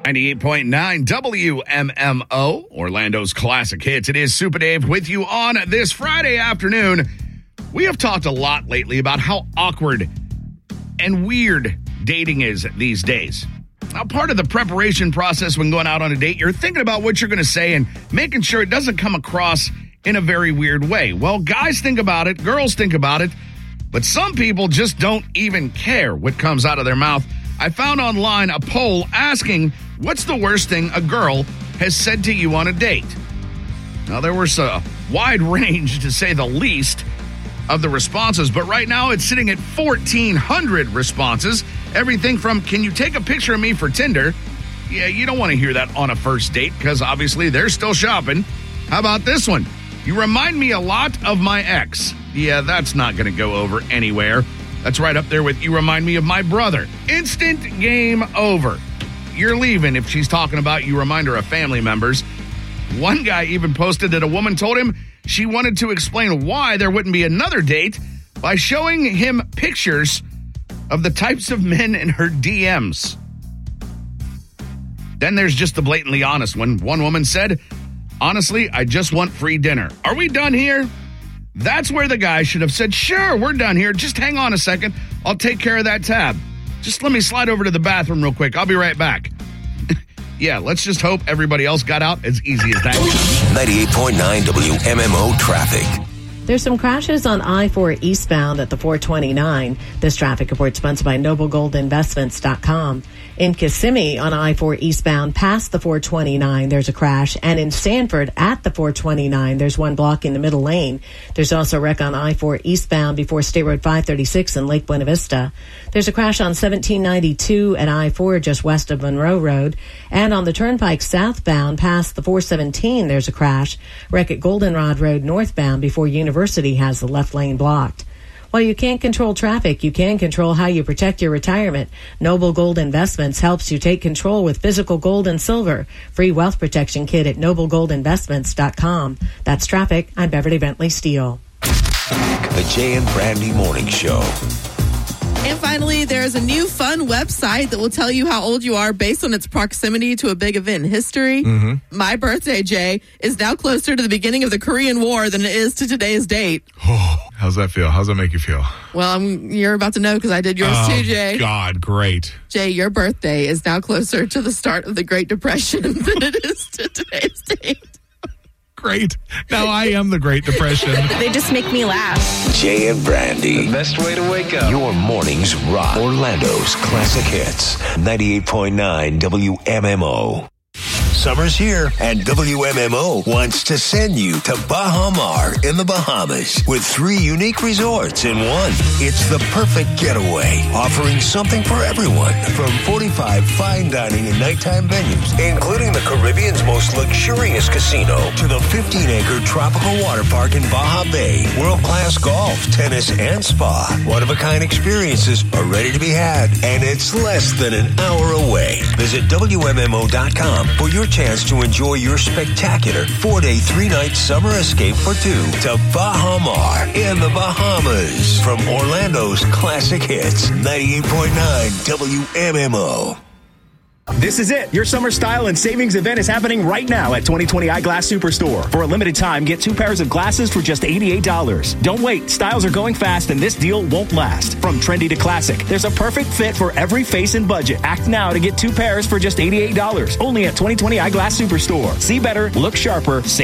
98.9 WMMO, Orlando's classic hits. It is Super Dave with you on this Friday afternoon. We have talked a lot lately about how awkward and weird dating is these days. Now, part of the preparation process when going out on a date, you're thinking about what you're going to say and making sure it doesn't come across in a very weird way. Well, guys think about it, girls think about it, but some people just don't even care what comes out of their mouth. I found online a poll asking, what's the worst thing a girl has said to you on a date? Now, there was a wide range, to say the least, of the responses, but right now it's sitting at 1,400 responses. Everything from, can you take a picture of me for Tinder? Yeah, you don't want to hear that on a first date because obviously they're still shopping. How about this one? You remind me a lot of my ex. Yeah, that's not going to go over anywhere. That's right up there with you remind me of my brother. Instant game over. You're leaving if she's talking about you remind her of family members. One guy even posted that a woman told him she wanted to explain why there wouldn't be another date by showing him pictures of the types of men in her DMs. Then there's just the blatantly honest one. One woman said, honestly, I just want free dinner. Are we done here? That's where the guy should have said, sure, we're done here. Just hang on a second. I'll take care of that tab. Just let me slide over to the bathroom real quick. I'll be right back. Yeah, let's just hope everybody else got out as easy as that. 98.9 WMMO traffic. There's some crashes on I-4 eastbound at the 429. This traffic report sponsored by NobleGoldInvestments.com. In Kissimmee on I-4 eastbound past the 429, there's a crash. And in Sanford at the 429, there's one block in the middle lane. There's also a wreck on I-4 eastbound before State Road 536 in Lake Buena Vista. There's a crash on 1792 at I-4 just west of Monroe Road. And on the Turnpike southbound past the 417, there's a crash. Wreck at Goldenrod Road northbound before University has the left lane blocked. While you can't control traffic, you can control how you protect your retirement. Noble Gold Investments helps you take control with physical gold and silver. Free wealth protection kit at NobleGoldInvestments.com. That's traffic. I'm Beverly Bentley Steele. The Jay and Brandy Morning Show. And finally, there's a new fun website that will tell you how old you are based on its proximity to a big event in history. Mm-hmm. My birthday, Jay, is now closer to the beginning of the Korean War than it is to today's date. Oh, how's that feel? How's that make you feel? Well, you're about to know because I did yours too, Jay. God, great. Jay, your birthday is now closer to the start of the Great Depression than it is to today's date. Great. Now I am the Great Depression. They just make me laugh. Jay and Brandy. The best way to wake up. Your mornings rock. Orlando's classic hits. 98.9 WMMO. Summer's here, and WMMO wants to send you to Baha Mar in the Bahamas with 3 unique resorts in one. It's the perfect getaway, offering something for everyone from 45 fine dining and nighttime venues, including the Caribbean's most luxurious casino, to the 15-acre tropical water park in Baja Bay, world-class golf, tennis, and spa. One-of-a-kind experiences are ready to be had, and it's less than an hour away. Visit WMMO.com for your chance to enjoy your spectacular 4-day, 3-night summer escape for 2 to Baha Mar in the Bahamas. From Orlando's classic hits, 98.9 WMMO. This is it. Your summer style and savings event is happening right now at 2020 Eyeglass Superstore. For a limited time, get 2 pairs of glasses for just $88. Don't wait. Styles are going fast and this deal won't last. From trendy to classic, there's a perfect fit for every face and budget. Act now to get 2 pairs for just $88. Only at 2020 Eyeglass Superstore. See better, look sharper, save